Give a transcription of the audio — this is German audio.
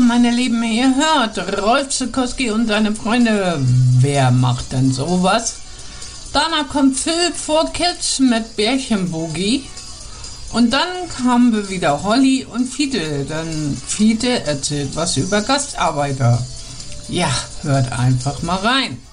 meine Lieben, ihr hört Rolf Zukowski und seine Freunde. Wer macht denn sowas? Danach kommt Phil for Kids mit Bärchenboogie. Und dann haben wir wieder Holly und Fiete, denn Fiete erzählt was über Gastarbeiter. Ja, hört einfach mal rein.